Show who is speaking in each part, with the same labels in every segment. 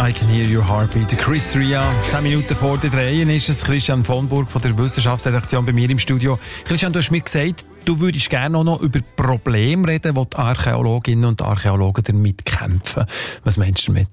Speaker 1: I Can Hear Your Heartbeat. Chris Ria, 10 Minuten vor der 3 ist es. Christian von Burg von der Wissenschaftsredaktion bei mir im Studio. Christian, du hast mir gesagt, du würdest gerne auch noch über Probleme reden, wo die Archäologinnen und Archäologen damit kämpfen. Was meinst du damit?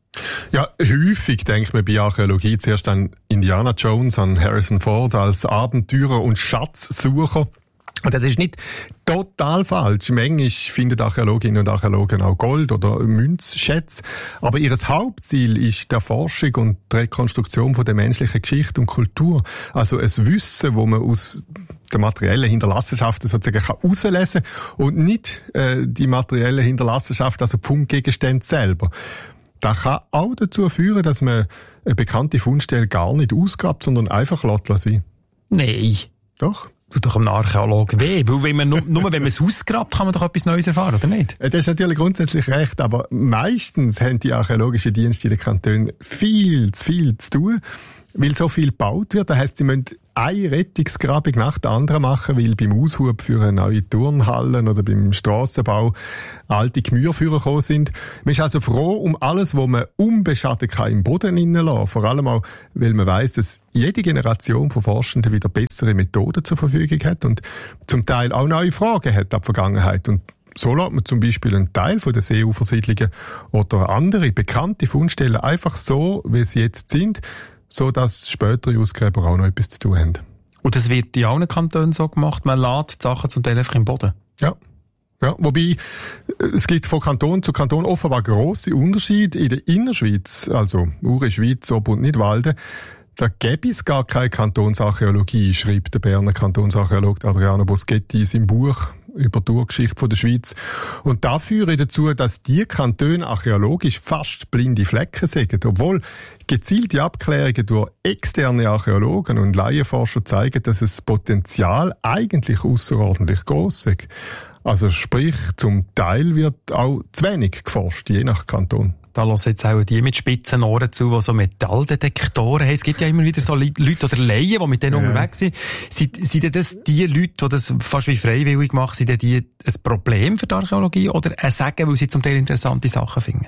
Speaker 2: Ja, häufig denkt man bei Archäologie zuerst an Indiana Jones, an Harrison Ford als Abenteurer und Schatzsucher. Und das ist nicht total falsch. Manchmal finden Archäologinnen und Archäologen auch Gold oder Münzschätze. Aber ihr Hauptziel ist die Erforschung und die Rekonstruktion von der menschlichen Geschichte und Kultur. Also ein Wissen, wo man aus der materiellen Hinterlassenschaften sozusagen herauslesen kann und nicht die materielle Hinterlassenschaft, also die Fundgegenstände selber. Das kann auch dazu führen, dass man eine bekannte Fundstelle gar nicht ausgrabt, sondern einfach lässt sein.
Speaker 1: Nein.
Speaker 2: Doch.
Speaker 1: Tut doch einem Archäologen weh. Weil wenn man nur wenn man es ausgrabt, kann man doch etwas Neues erfahren, oder nicht?
Speaker 2: Das ist natürlich grundsätzlich recht, aber meistens haben die archäologischen Dienste in den Kantonen viel zu tun, weil so viel gebaut wird. Das heisst, sie müssen eine Rettungsgrabung nach der anderen machen, weil beim Aushub für eine neue Turnhallen oder beim Strassenbau alte Gemüse gekommen sind. Man ist also froh um alles, was man unbeschadet kann im Boden hineinlassen kann. Vor allem auch, weil man weiss, dass jede Generation von Forschenden wieder bessere Methoden zur Verfügung hat und zum Teil auch neue Fragen hat an die Vergangenheit. Und so lässt man zum Beispiel einen Teil von der Seeufersiedlungen oder andere bekannte Fundstellen einfach so, wie sie jetzt sind, so dass spätere Ausgräber auch noch etwas zu tun haben.
Speaker 1: Und das wird in allen Kantonen so gemacht? Man lässt die Sachen zum Teil einfach im Boden?
Speaker 2: Ja. Ja, wobei, es gibt von Kanton zu Kanton offenbar grosse Unterschiede. In der Innerschweiz, also Uri, Schweiz, Ob- und Nidwalden, da gäbe es gar keine Kantonsarchäologie, schreibt der Berner Kantonsarchäologe Adriano Boschetti in seinem Buch über die Urgeschichte der Schweiz. Und das führt dazu, dass die Kantone archäologisch fast blinde Flecken sind, obwohl gezielte Abklärungen durch externe Archäologen und Laienforscher zeigen, dass das Potenzial eigentlich außerordentlich gross ist. Also sprich, zum Teil wird auch zu wenig geforscht, je nach Kanton.
Speaker 1: Da hören jetzt auch die mit spitzen Ohren zu, die so Metalldetektoren haben. Es gibt ja immer wieder so Leute oder Laien, die mit denen unterwegs sind. Sind das die Leute, die das fast wie freiwillig machen, sind die ein Problem für die Archäologie oder ein Sagen, weil sie zum Teil interessante Sachen finden?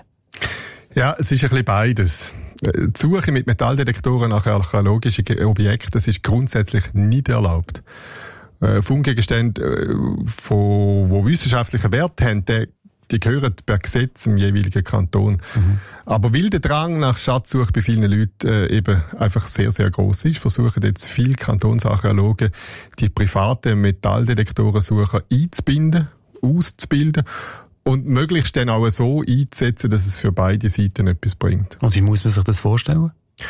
Speaker 2: Ja, es ist ein bisschen beides. Die Suche mit Metalldetektoren nach archäologischen Objekten, das ist grundsätzlich nicht erlaubt. Fundgegenstände, die wissenschaftlichen Wert haben, die gehören per Gesetz im jeweiligen Kanton. Mhm. Aber weil der Drang nach Schatzsuche bei vielen Leuten eben einfach sehr, sehr gross ist, versuchen jetzt viele Kantonsarchäologen, die privaten Metalldetektorensucher einzubinden, auszubilden und möglichst dann auch so einzusetzen, dass es für beide Seiten etwas bringt.
Speaker 1: Und wie muss man sich das vorstellen?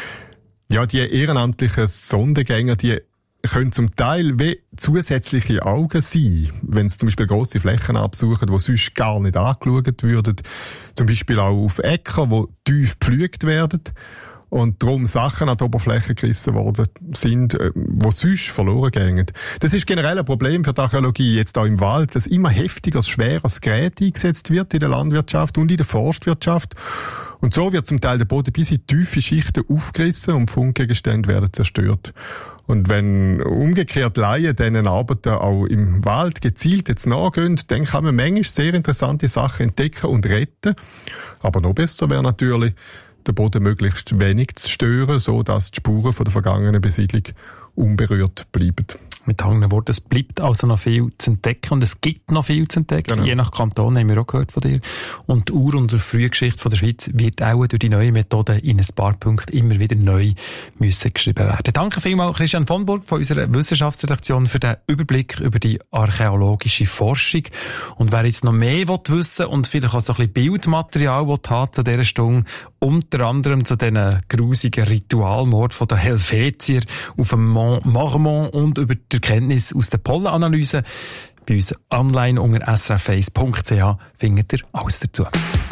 Speaker 2: Ja, die ehrenamtlichen Sondengänger, die können zum Teil wie zusätzliche Augen sein, wenn sie zum Beispiel grosse Flächen absuchen, die sonst gar nicht angeschaut würden. Zum Beispiel auch auf Äcker, die tief gepflügt werden und darum Sachen an die Oberfläche gerissen worden sind, die sonst verloren gehen. Das ist generell ein Problem für die Archäologie, jetzt auch im Wald, dass immer heftigeres, schweres Gerät eingesetzt wird in der Landwirtschaft und in der Forstwirtschaft. Und so wird zum Teil der Boden bis in tiefe Schichten aufgerissen und Fundgegenstände werden zerstört. Und wenn umgekehrt Laien diesen Arbeiten auch im Wald gezielt jetzt nachgehen, dann kann man manchmal sehr interessante Sachen entdecken und retten. Aber noch besser wäre natürlich, den Boden möglichst wenig zu stören, so dass die Spuren von der vergangenen Besiedlung unberührt bleiben.
Speaker 1: Mit anderen Worten, es bleibt also noch viel zu entdecken und es gibt noch viel zu entdecken. Genau. Je nach Kanton haben wir auch gehört von dir. Und die Ur- und die Frühgeschichte von der Schweiz wird auch durch die neuen Methoden in ein paar Punkten immer wieder neu müssen geschrieben werden. Danke vielmals Christian von Burg von unserer Wissenschaftsredaktion für den Überblick über die archäologische Forschung. Und wer jetzt noch mehr wissen will und vielleicht auch so ein bisschen Bildmaterial haben zu dieser Stunde, unter anderem zu diesen grusigen Ritualmord von den Helvetier auf dem Mont Marmont und über die Erkenntnis aus der Pollenanalyse. Bei uns online unter srf1.ch findet ihr alles dazu.